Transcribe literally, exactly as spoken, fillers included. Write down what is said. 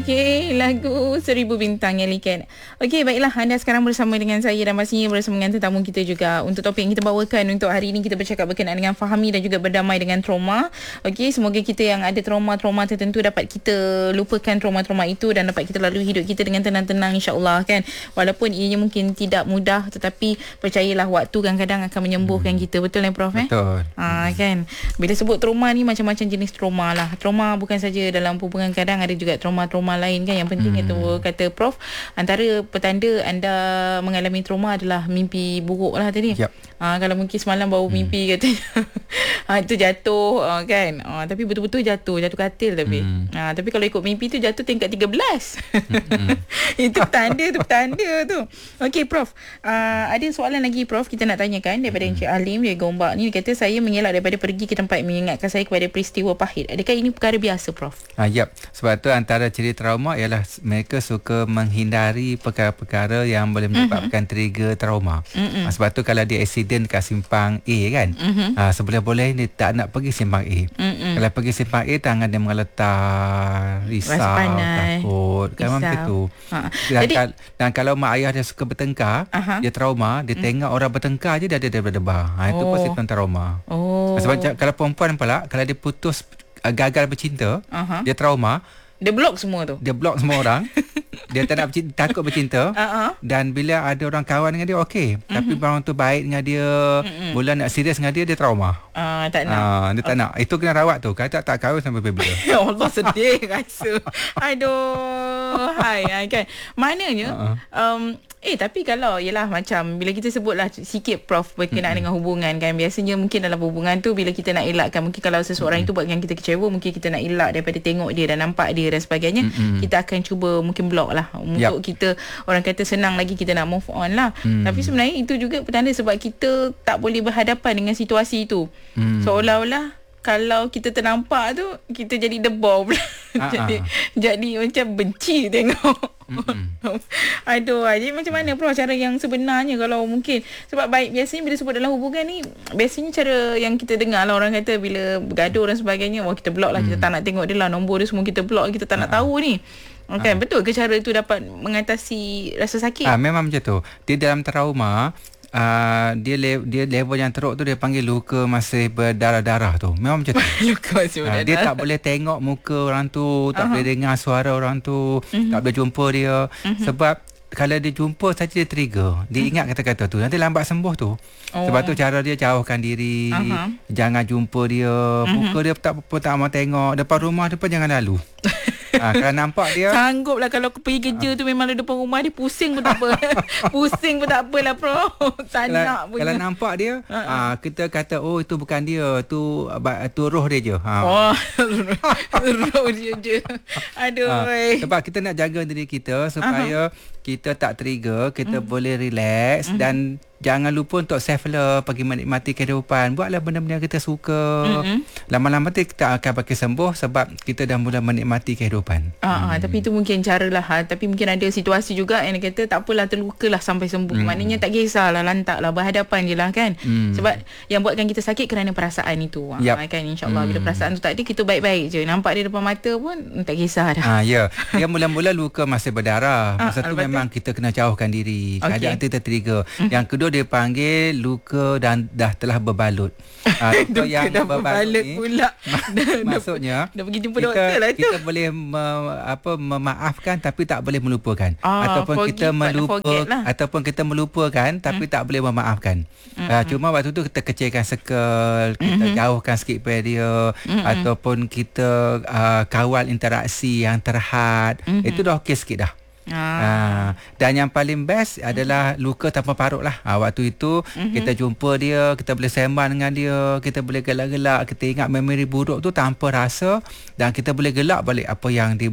Okey, lagu Seribu Bintang Ellie Cat. Okey, baiklah, anda sekarang bersama dengan saya dan pastinya bersama dengan tetamu kita juga. Untuk topik yang kita bawakan untuk hari ini, kita bercakap berkenaan dengan fahami dan juga berdamai dengan trauma. Okey, semoga kita yang ada trauma-trauma tertentu dapat kita lupakan trauma-trauma itu dan dapat kita lalui hidup kita dengan tenang-tenang, insya-Allah, kan. Walaupun ianya mungkin tidak mudah, tetapi percayalah, waktu kadang-kadang akan menyembuhkan hmm. kita. Betul kan, Prof? Eh? Betul. Ha, kan. Bila sebut trauma ni, macam-macam jenis trauma lah. Trauma bukan saja dalam hubungan, kadang ada juga trauma-trauma lain, kan. Yang penting hmm. itu kata Prof, antara petanda anda mengalami trauma adalah mimpi buruk lah tadi. Yep. Ha, kalau mungkin semalam baru hmm. mimpi katanya ha, itu jatuh, ha, kan. Ha, tapi betul-betul jatuh, jatuh katil tapi. Hmm. Ha, tapi kalau ikut mimpi tu jatuh tingkat tiga belas. Hmm. Itu petanda tu, petanda tu. Okey, Prof. Uh, ada soalan lagi, Prof, kita nak tanyakan daripada hmm. Encik Alim dari Gombak ni. Dia kata, saya mengelak daripada pergi ke tempat yang mengingatkan saya kepada peristiwa pahit. Adakah ini perkara biasa, Prof? Ah, yep. Sebab tu antara ciri trauma ialah mereka suka menghindari perkara-perkara yang boleh menyebabkan mm-hmm. trigger trauma. Mm-hmm. Ah, sebab tu kalau dia accident kat simpang A, kan, mm-hmm. ah, seboleh-boleh dia tak nak pergi simpang A. Mm-hmm. Kalau pergi simpang A, tangan dia mengeletar, risau, takut, kan, macam tu. Ha. Dan, Jadi, kal- dan kalau mak ayah dia suka bertengkar, uh-huh. dia trauma, dia mm. tengok orang bertengkar je dia ada debar-debar. Ha, itu oh. pasti pun trauma. Oh. Sebab kalau perempuan pula, kalau dia putus, gagal bercinta, uh-huh. dia trauma. Dia blok semua tu. Dia blok semua orang. Dia tak nak bercinta, takut bercinta. Uh-huh. Dan bila ada orang kawan dengan dia, okey. Uh-huh. Tapi orang tu baik dengan dia, uh-huh. mula nak serius dengan dia, dia trauma. Uh, tak nak. Uh, dia tak uh. nak. Itu kena rawat tu. Kalau tak, tak kahwin sampai bila. Ya Allah, sedih rasa. Aduh. Hai, hai, kan. Maknanya, uh-huh. um, Eh tapi kalau yalah, macam bila kita sebutlah sikit, Prof, berkenaan mm-hmm. dengan hubungan, kan, biasanya mungkin dalam hubungan tu bila kita nak elakkan, mungkin kalau seseorang mm-hmm. itu buatkan kita kecewa, mungkin kita nak elak daripada tengok dia dan nampak dia dan sebagainya, mm-hmm. kita akan cuba mungkin block lah untuk yep. kita, orang kata senang lagi kita nak move on lah. Mm. Tapi sebenarnya itu juga petanda sebab kita tak boleh berhadapan dengan situasi itu. Mm. Seolah-olah kalau kita ternampak tu, kita jadi debor pula. jadi, jadi macam benci tengok. Aduh, jadi macam mana, Prof, cara yang sebenarnya kalau mungkin, sebab baik biasanya bila sebut dalam hubungan ni, biasanya cara yang kita dengar lah, orang kata bila bergaduh dan sebagainya, wah, kita block lah, kita tak nak tengok dia lah, nombor dia semua kita block, kita tak nak tahu ni. Kan, betul ke cara itu dapat mengatasi rasa sakit? Ah, memang macam tu. Dia dalam trauma, Uh, dia le- dia level yang teruk tu dia panggil luka masih berdarah-darah tu. Memang macam tu. Luka masih berdarah. Uh, dia tak boleh tengok muka orang tu, tak uh-huh. boleh dengar suara orang tu, uh-huh. tak boleh jumpa dia. Uh-huh. Sebab kalau dia jumpa saja dia trigger. Dia uh-huh. ingat kata-kata tu. Nanti lambat sembuh tu. Oh. Sebab tu cara dia jauhkan diri, uh-huh. jangan jumpa dia, uh-huh. muka dia tak apa tak mau tengok, depan rumah dia pun jangan lalu. Ha, kalau nampak dia, sanggup lah kalau aku pergi kerja tu memang depan rumah dia, pusing pun tak apa. Pusing pun tak apalah, Prof. Tak kalau, nak pun. Kalau nampak dia, uh-huh. ha, kita kata, oh itu bukan dia, tu tu roh dia je. Ha. Oh, roh dia je. Aduh. Ha, sebab kita nak jaga diri kita supaya uh-huh. kita tak trigger, kita uh-huh. boleh relax, uh-huh. dan jangan lupa untuk self love, pergi menikmati kehidupan. Buatlah benda-benda yang kita suka. Mm-hmm. Lama-lama tu kita akan pakai sembuh sebab kita dah mula menikmati kehidupan. Ah, hmm. Tapi itu mungkin cara lah. Ha. Tapi mungkin ada situasi juga yang kata tak apalah, terluka lah sampai sembuh. Hmm. Maknanya tak kisahlah, lantak lah, berhadapan je lah, kan. Hmm. Sebab yang buatkan kita sakit kerana perasaan itu. Yep. Ha, kan, InsyaAllah hmm. bila perasaan tu tak ada, kita baik-baik je. Nampak dia depan mata pun tak kisah dah. Ah, ya. Dia mula-mula luka masih berdarah. Masa ah, tu memang kita kena jauhkan diri. Okay. Keadaan tu tertrigger. Hmm. Yang kedua dia panggil luka dan dah telah berbalut. Ha, luka yang dah berbalut ni pula. Maksudnya dah pergi jumpa kita, doktor lah tu. Kita boleh me, apa memaafkan tapi tak boleh melupakan. Ah, ataupun kita melupa lah. Ataupun kita melupakan tapi hmm. tak boleh memaafkan. Hmm. Ha, cuma waktu tu kita kecilkan circle, kita hmm. jauhkan sikit pada dia, hmm. ataupun kita uh, kawal interaksi yang terhad. Hmm. Itu dah okey sikit dah. Ah. Ha, dan yang paling best adalah luka tanpa parut lah. Ha, waktu itu mm-hmm. kita jumpa dia, kita boleh sembang dengan dia, kita boleh gelak-gelak, kita ingat memori buruk tu tanpa rasa, dan kita boleh gelak balik apa yang dia